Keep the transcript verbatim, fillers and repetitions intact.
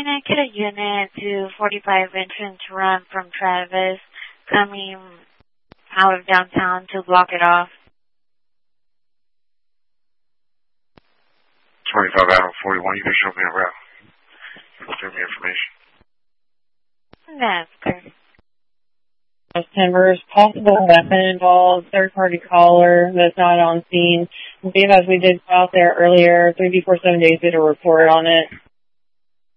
can I get a unit to forty-five entrance run from Travis coming out of downtown to block it off? twenty-five out of forty-one, you can show me a route. Give me information. That's good. Timbers, possible weapon involved, third-party caller that's not on scene. Because we did go out there earlier, three before seven days did a report on it.